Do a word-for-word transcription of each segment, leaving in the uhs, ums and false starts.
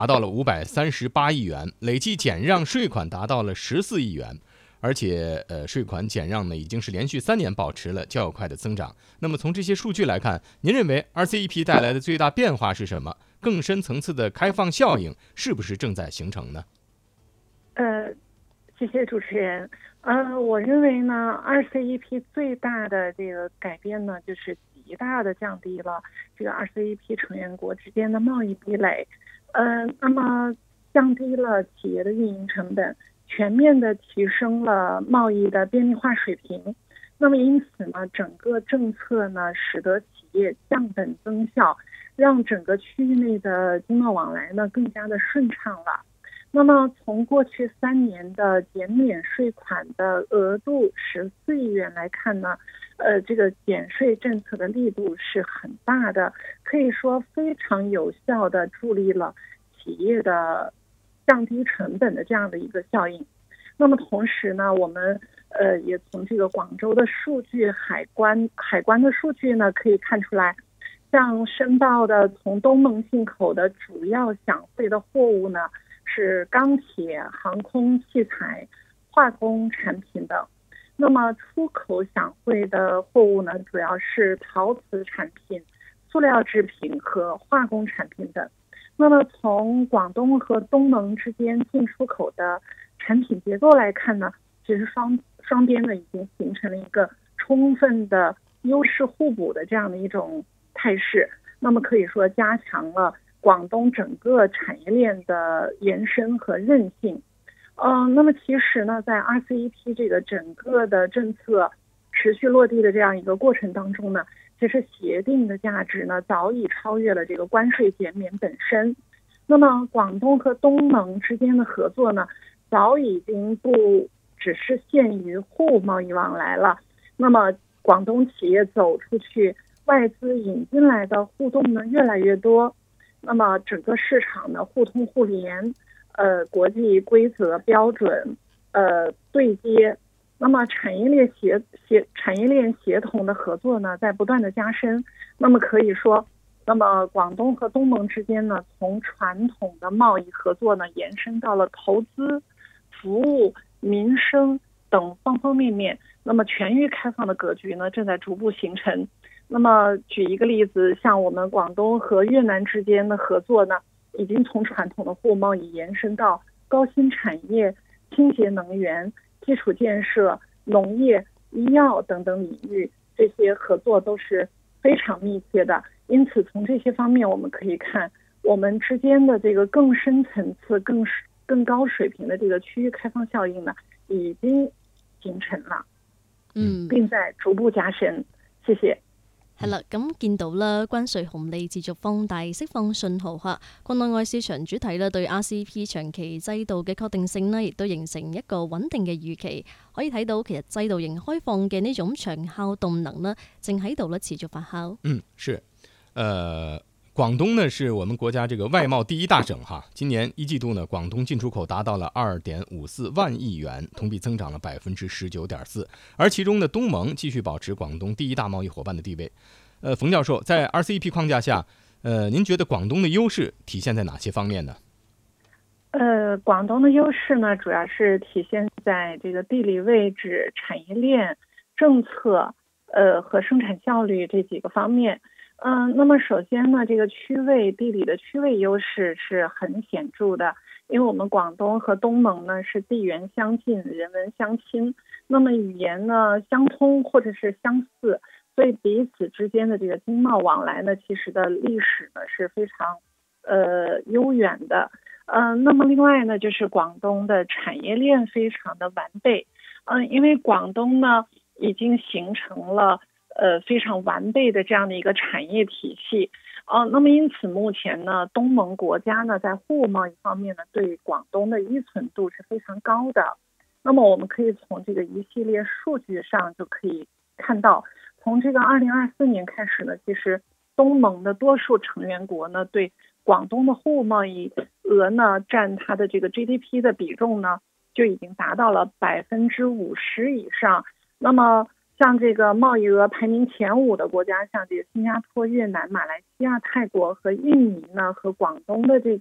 达到了五百三十八亿元，累计减让税款达到了十四亿元。而且，呃，税款减让呢，已经是连续三年保持了较快的增长。那么从这些数据来看，您认为 R C E P 带来的最大变化是什么？更深层次的开放效应是不是正在形成呢？ 呃，谢谢主持人。呃，我认为呢 ，R C E P 最大的这个改变呢，就是极大的降低了这个 R C E P 成员国之间的贸易壁垒。呃，那么降低了企业的运营成本。全面的提升了贸易的便利化水平，那么因此呢，整个政策呢，使得企业降本增效，让整个区域内的经贸往来呢更加的顺畅了。那么从过去三年的减免税款的额度十四亿元来看呢，呃，这个减税政策的力度是很大的，可以说非常有效的助力了企业的降低成本的这样的一个效应。那么同时呢，我们呃也从这个广州的数据、海关海关的数据呢可以看出来，像申报的从东盟进口的主要享税的货物呢是钢铁、航空器材、化工产品等。那么出口享税的货物呢，主要是陶瓷产品、塑料制品和化工产品等。那么从广东和东盟之间进出口的产品结构来看呢，其实双双边呢已经形成了一个充分的优势互补的这样的一种态势。那么可以说加强了广东整个产业链的延伸和韧性。嗯、呃，那么其实呢，在 R C E P 这个整个的政策持续落地的这样一个过程当中呢，其实协定的价值呢早已超越了这个关税减免本身。那么广东和东盟之间的合作呢，早已经不只是限于货物贸易往来了。那么广东企业走出去，外资引进来的互动呢越来越多。那么整个市场呢互通互联，呃，国际规则标准呃对接。那么产业链协协产业链协同的合作呢，在不断的加深。那么可以说，那么广东和东盟之间呢，从传统的贸易合作呢，延伸到了投资、服务、民生等方方面面。那么全域开放的格局呢，正在逐步形成。那么举一个例子，像我们广东和越南之间的合作呢，已经从传统的货物贸易延伸到高新产业、清洁能源、基础建设、农业、医药等等领域，这些合作都是非常密切的。因此从这些方面我们可以看，我们之间的这个更深层次、更更高水平的这个区域开放效应呢，已经形成了， 嗯， 并在逐步加深。謝謝。 係啦，咁見到啦，關稅紅利持續放大，釋放信號嚇。國內外市場主體咧對 R C E P 長期制度嘅確定性呢，亦都形成一個穩定嘅預期。可以睇到其實制度型開放嘅呢種長效動能呢，正喺度咧持續發酵。 嗯，是，呃。廣東呢是我們國家這個外貿第一大省哈，今年一季度呢，廣東進出口達到了二點五四萬億元，同比增長了百分之十九點四，而其中呢，東盟繼續保持廣東第一大貿易夥伴的地位。呃，馮教授，在 R C E P 框架下，呃，您覺得廣東的優勢體現在哪些方面呢？ 呃，廣東的優勢呢，主要是體現在這個地理位置、產業鏈、政策，呃和生產效率這幾個方面。嗯、呃，那麼首先呢，這個區位地理的區位優勢是很顯著的，因為我們廣東和東盟呢是地緣相近、人文相親，那麼語言呢相通或者是相似，所以彼此之間的這個經貿往來呢，其實的歷史呢是非常呃悠遠的。嗯、呃，那麼另外呢，就是廣東的產業鏈非常的完備，嗯、呃，因為廣東呢已經形成了呃，非常完備的這樣的一個產業體系，呃，那麼因此目前呢，東盟國家呢在貨物貿易方面呢，對廣東的依存度是非常高的。那麼我們可以從這個一系列數據上就可以看到，從這個二零二四年開始呢，其實東盟的多數成員國呢，對廣東的貨物貿易額呢，佔它的這個 G D P 的比重呢，就已經達到了百分之五十以上。那麼像這個貿易額排名前五的國家，像這個新加坡、越南、馬來西亞、泰國和印尼呢，和廣東的這個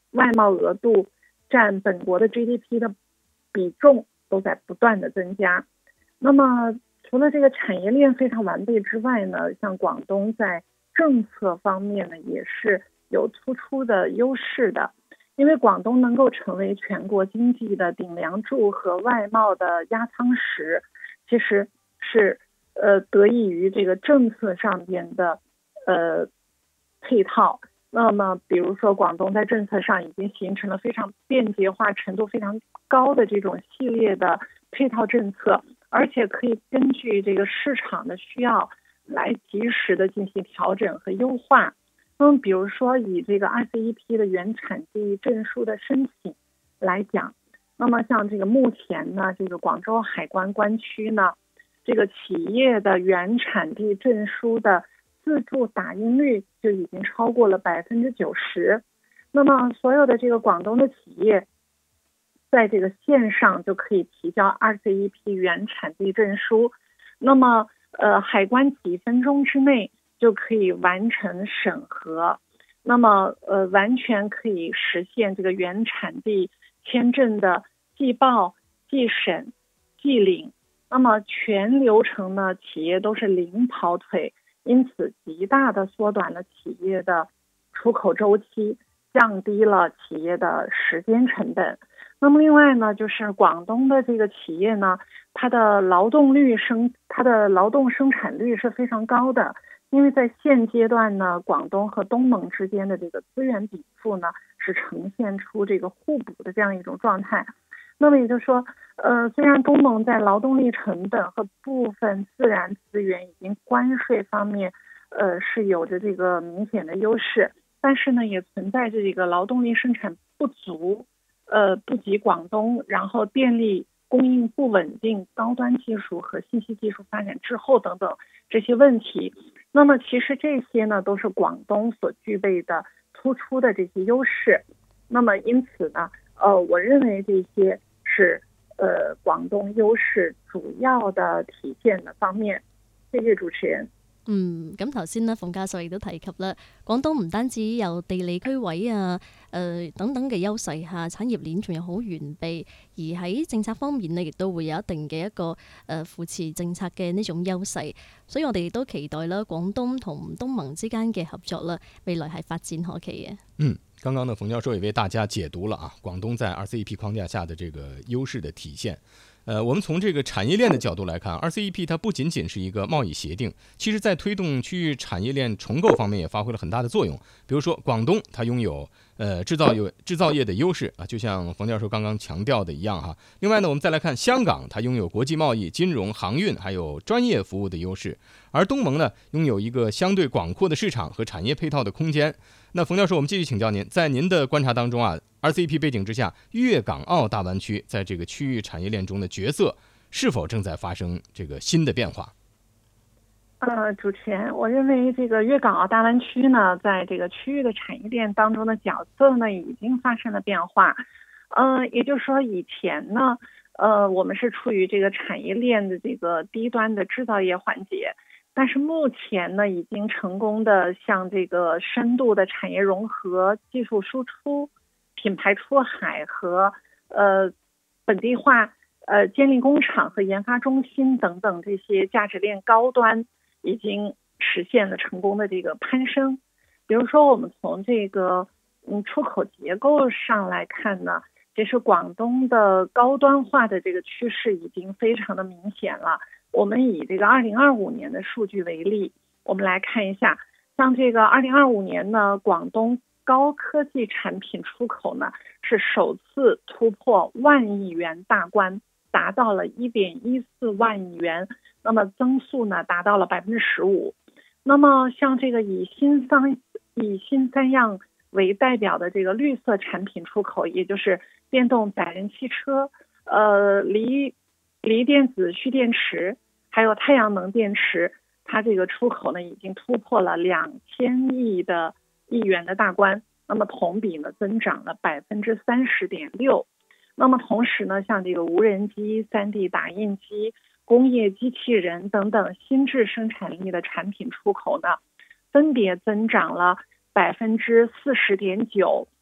外贸额度占本国的 G D P 的比重都在不断的增加。那么除了这个产业链非常完备之外呢，像广东在政策方面呢也是有突出的优势的，因为广东能够成为全国经济的顶梁柱和外贸的压舱石，其实是呃得益于这个政策上边的呃配套。那么比如说广东在政策上已经形成了非常便捷化程度非常高的这种系列的配套政策，而且可以根据这个市场的需要来及时的进行调整和优化。那么比如说以这个 R C E P 的原产地证书的申请来讲，那么像这个目前呢，这个广州海关关区呢，这个企业的原产地证书的自助打印率就已经超过了百分之九十。那么所有的这个广东的企业在这个线上就可以提交 R C E P 原产地证书，那么呃海关几分钟之内就可以完成审核，那么呃完全可以实现这个原产地签证的寄报、寄审、寄领，那么全流程呢企业都是零跑腿，因此极大的缩短了企业的出口周期，降低了企业的时间成本。那么另外呢，就是广东的这个企业呢，它的劳动率生它的劳动生产率是非常高的，因为在现阶段呢，广东和东盟之间的这个资源禀赋呢是呈现出这个互补的这样一种状态。那么也就是说，呃，虽然东盟在劳动力成本和部分自然资源以及关税方面，呃，是有着这个明显的优势，但是呢，也存在着这个劳动力生产不足，呃，不及广东，然后电力供应不稳定、高端技术和信息技术发展滞后等等这些问题。那么其实这些呢，都是广东所具备的突出的这些优势。那么因此呢，呃，我认为这些是呃广东優勢主要的體現的方面。謝謝主持人。 嗯，咁頭先呢，馮教授亦都提及啦，廣東唔單止有地理區位啊、誒、呃、等等嘅優勢下，產業鏈仲有好完備，而喺政策方面呢，亦都會有一定嘅一個誒、呃、扶持政策嘅呢種優勢，所以我哋亦都期待啦，廣東同東盟之間嘅合作啦，未來係發展可期嘅。 嗯。剛剛呢，馮教授也為大家解讀了啊，廣東在 R C E P 框架下的這個優勢的體現。呃，我們從這個產業鏈的角度來看 ，R C E P 它不僅僅是一個貿易協定，其實在推動區域產業鏈重構方面也發揮了很大的作用。比如說，廣東它擁有呃製造業製造業的優勢啊，就像馮教授剛剛強調的一樣哈。另外呢，我們再來看香港，它擁有國際貿易、金融、航運還有專業服務的優勢，而東盟呢，擁有一個相對廣闊的市場和產業配套的空間。那馮教授，我們繼續請教您，在您的觀察當中啊 ，R C E P 背景之下，粵港澳大灣區在這個區域產業鏈中的角色是否正在發生這個新的變化？ 呃，主持人，我認為這個粵港澳大灣區呢，在這個區域的產業鏈當中的角色呢，已經發生了變化。呃，也就是說，以前呢，呃，我們是處於這個產業鏈的這個低端的製造業環節。但是目前呢，已經成功的向這個深度的產業融合、技術輸出、品牌出海和呃本地化、呃建立工廠和研發中心等等這些價值鏈高端，已經實現了成功的這個攀升。比如說，我們從這個嗯出口結構上來看呢，其實廣東的高端化的這個趨勢已經非常的明顯了。我們以這個二零二五年的數據為例，我們來看一下，像這個二零二五年呢，廣東高科技產品出口呢是首次突破萬億元大關，達到了一點一四萬億元，那麼增速呢達到了百分之十五。那麼像這個以新三以新三樣為代表的這個綠色產品出口，也就是電動載人汽車、呃鋰鋰電子蓄電池，還有太陽能電池，它這個出口呢已經突破了兩千億的億元的大關，那麼同比呢增長了百分之三十點六。那麼同時呢，像這個無人機、三 D 打印機、工業機器人等等新質生產力的產品出口呢，分別增長了百分之四十點九、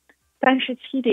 三十七点。